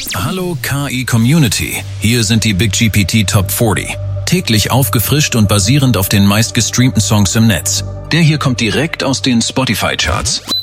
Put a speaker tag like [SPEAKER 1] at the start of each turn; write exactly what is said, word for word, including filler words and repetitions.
[SPEAKER 1] Hallo K I-Community, hier sind die Big G P T Top vierzig. Täglich aufgefrischt und basierend auf den meistgestreamten Songs im Netz. Der hier kommt direkt aus den Spotify-Charts.